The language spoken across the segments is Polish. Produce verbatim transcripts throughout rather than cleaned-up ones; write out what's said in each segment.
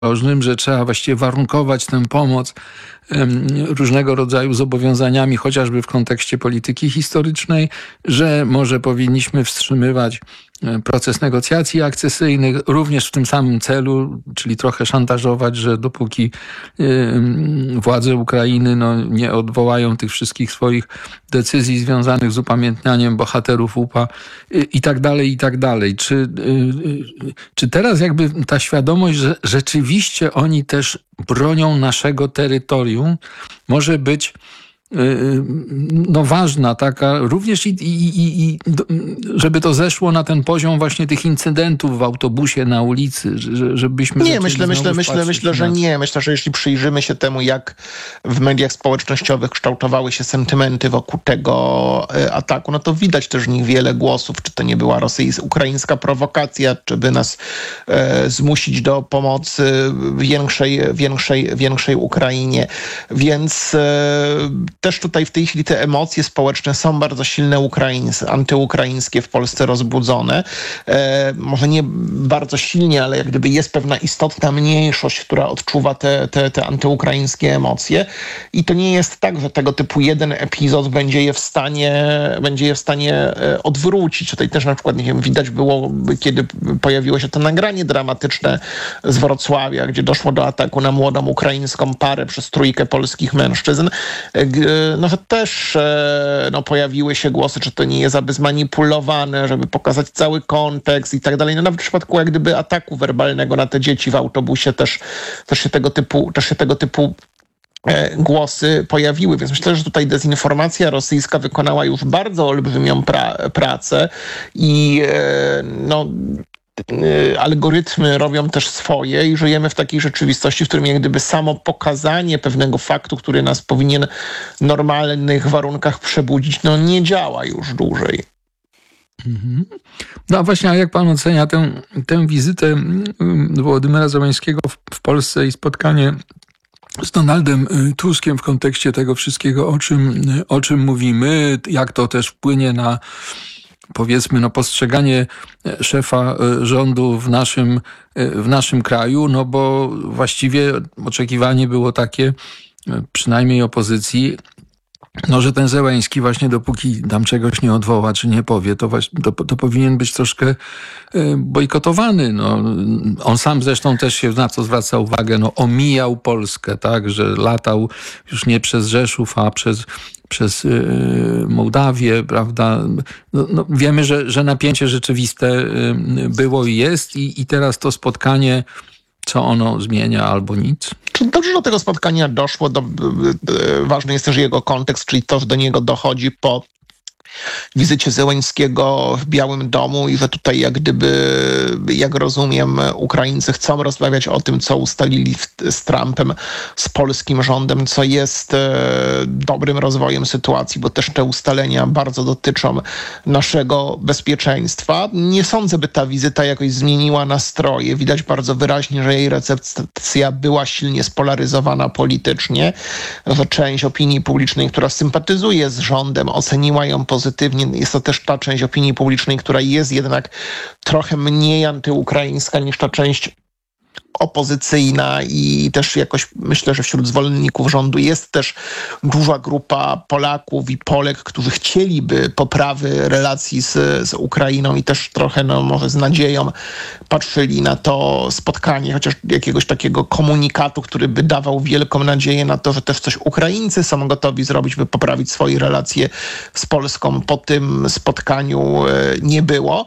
ostrożnym, że trzeba właściwie warunkować tę pomoc różnego rodzaju zobowiązaniami, chociażby w kontekście polityki historycznej, że może powinniśmy wstrzymywać proces negocjacji akcesyjnych również w tym samym celu, czyli trochę szantażować, że dopóki władze Ukrainy no, nie odwołają tych wszystkich swoich decyzji związanych z upamiętnianiem bohaterów U P A i tak dalej, i tak dalej. Czy, czy teraz jakby ta świadomość, że rzeczywiście oni też bronią naszego terytorium, może być no ważna, taka również i, i, i, i żeby to zeszło na ten poziom właśnie tych incydentów w autobusie, na ulicy, że, żebyśmy... Nie, myślę, myślę, myślę, myślę, że nie. Myślę, że jeśli przyjrzymy się temu, jak w mediach społecznościowych kształtowały się sentymenty wokół tego ataku, no to widać też w nich wiele głosów, czy to nie była rosyjska, ukraińska prowokacja, czy by nas e, zmusić do pomocy większej, większej, większej Ukrainie. Więc e, też tutaj w tej chwili te emocje społeczne są bardzo silne, ukraińskie, antyukraińskie w Polsce rozbudzone. E, może nie bardzo silnie, ale jak gdyby jest pewna istotna mniejszość, która odczuwa te, te, te antyukraińskie emocje. I to nie jest tak, że tego typu jeden epizod będzie je w stanie, będzie je w stanie odwrócić. Tutaj też na przykład, nie wiem, widać było, kiedy pojawiło się to nagranie dramatyczne z Wrocławia, gdzie doszło do ataku na młodą ukraińską parę przez trójkę polskich mężczyzn. No że też no, pojawiły się głosy, czy to nie jest aby zmanipulowane, żeby pokazać cały kontekst i tak dalej. No nawet w przypadku jak gdyby ataku werbalnego na te dzieci w autobusie też, też się tego typu, też się tego typu głosy pojawiły, więc myślę, że tutaj dezinformacja rosyjska wykonała już bardzo olbrzymią pra- pracę i no algorytmy robią też swoje i żyjemy w takiej rzeczywistości, w którym jak gdyby samo pokazanie pewnego faktu, który nas powinien w normalnych warunkach przebudzić, no nie działa już dłużej. No właśnie, a jak pan ocenia tę, tę wizytę Wołodymyra Zełańskiego w, w Polsce i spotkanie z Donaldem Tuskiem w kontekście tego wszystkiego, o czym, o czym mówimy, jak to też wpłynie na, powiedzmy, no postrzeganie szefa rządu w naszym, w naszym kraju, no bo właściwie oczekiwanie było takie, przynajmniej opozycji, no, że ten Zełański właśnie dopóki tam czegoś nie odwoła, czy nie powie, to, właśnie, to, to powinien być troszkę bojkotowany. No, on sam zresztą też się na co zwraca uwagę, no, omijał Polskę, tak, że latał już nie przez Rzeszów, a przez, przez yy, Mołdawię, prawda. No, no, wiemy, że, że napięcie rzeczywiste yy, było i jest i, i teraz to spotkanie, co ono zmienia albo nic. Dobrze, że do tego spotkania doszło. Do, ważny jest też jego kontekst, czyli to, że do niego dochodzi po wizycie Zełańskiego w Białym Domu i że tutaj jak gdyby, jak rozumiem, Ukraińcy chcą rozmawiać o tym, co ustalili z Trumpem, z polskim rządem, co jest e, dobrym rozwojem sytuacji, bo też te ustalenia bardzo dotyczą naszego bezpieczeństwa. Nie sądzę, by ta wizyta jakoś zmieniła nastroje. Widać bardzo wyraźnie, że jej recepcja była silnie spolaryzowana politycznie, że część opinii publicznej, która sympatyzuje z rządem, oceniła ją pozytywnie. Jest to też ta część opinii publicznej, która jest jednak trochę mniej antyukraińska niż ta część opozycyjna i też jakoś myślę, że wśród zwolenników rządu jest też duża grupa Polaków i Polek, którzy chcieliby poprawy relacji z, z Ukrainą i też trochę, no może z nadzieją patrzyli na to spotkanie, chociaż jakiegoś takiego komunikatu, który by dawał wielką nadzieję na to, że też coś Ukraińcy są gotowi zrobić, by poprawić swoje relacje z Polską. Po tym spotkaniu nie było.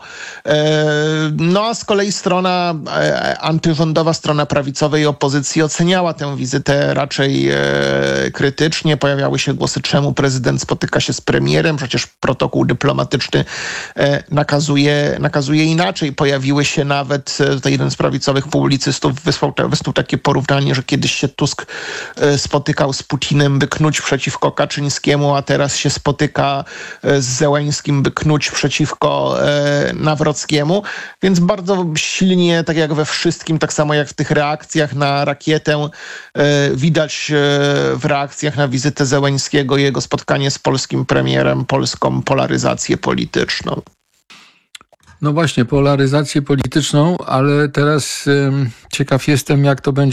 No a z kolei strona antyrządowa, strona prawicowej opozycji oceniała tę wizytę raczej e, krytycznie. Pojawiały się głosy, czemu prezydent spotyka się z premierem, przecież protokół dyplomatyczny e, nakazuje, nakazuje inaczej. Pojawiły się nawet, e, tutaj jeden z prawicowych publicystów wysłał, wysłał takie porównanie, że kiedyś się Tusk e, spotykał z Putinem, by knuć przeciwko Kaczyńskiemu, a teraz się spotyka e, z Zełańskim, by knuć przeciwko e, Nawrockiemu. Więc bardzo silnie, tak jak we wszystkim, tak samo jak w tych reakcjach na rakietę, widać w reakcjach na wizytę Zełańskiego i jego spotkanie z polskim premierem, polską polaryzację polityczną. No właśnie, polaryzację polityczną, ale teraz ym, ciekaw jestem, jak to będzie